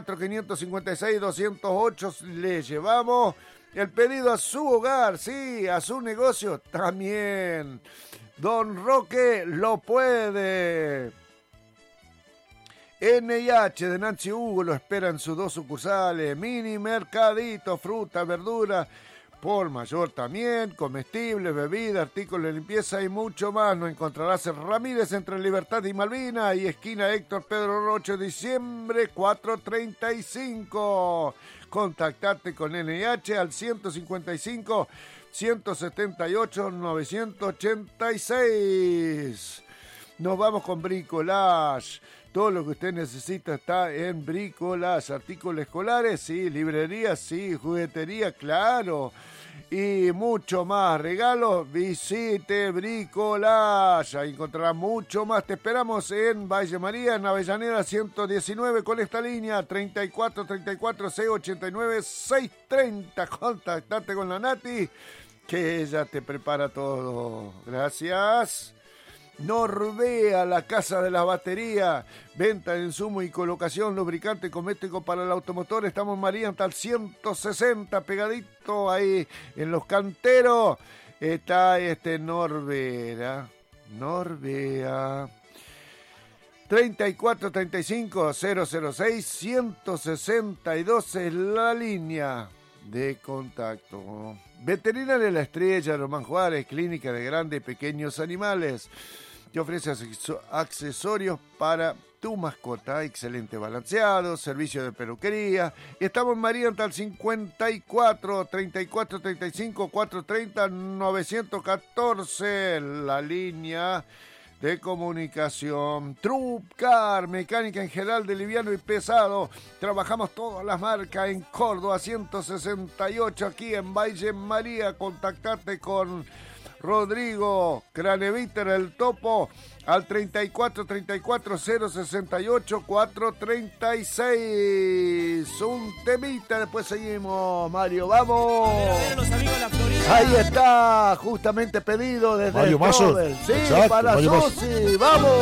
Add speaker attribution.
Speaker 1: 4556-208 le llevamos el pedido a su hogar, sí, a su negocio también. Don Roque lo puede. NIH de Nancy Hugo lo espera en sus 2 sucursales. Mini Mercadito, fruta, verdura, por mayor también, comestibles, bebidas, artículos de limpieza y mucho más. Nos encontrarás en Ramírez entre Libertad y Malvina y esquina Héctor Pedro Rocho, diciembre 435. Contactate con NIH al 155 178 986. Nos vamos con Bricolage. Todo lo que usted necesita está en Bricolage. Artículos escolares, sí. Librería, sí. Juguetería, claro. Y mucho más. Regalos, visite Bricolage. Ahí encontrará mucho más. Te esperamos en Valle María, en Avellaneda 119, con esta línea 34-34-689-630. Contactate con la Nati, que ella te prepara todo. Gracias. Norbea, la casa de la batería, venta de insumo y colocación, lubricante cosmético para el automotor. Estamos en María hasta el 160, pegadito ahí en Los Canteros. Está Norbea. 34-35-006-162 es la línea de contacto. Veterinaria La Estrella, Román Juárez, clínica de grandes y pequeños animales. Te ofrece accesorios para tu mascota, excelente balanceado, servicio de peluquería. Estamos en María hasta el 54 34 35 430 914, la línea de comunicación. Trupcar, mecánica en general de liviano y pesado. Trabajamos todas las marcas en Córdoba 168, aquí en Valle María. Contactate con Rodrigo Craneviter, el Topo, al 34 34 068 436. Un temita, después seguimos, Mario, vamos.
Speaker 2: A ver, los amigos de la Florida.
Speaker 1: Ahí está, justamente pedido desde
Speaker 3: Mario Mazo.
Speaker 1: Sí,
Speaker 3: exacto,
Speaker 1: para
Speaker 3: Mario Mazo.
Speaker 1: Susi, vamos.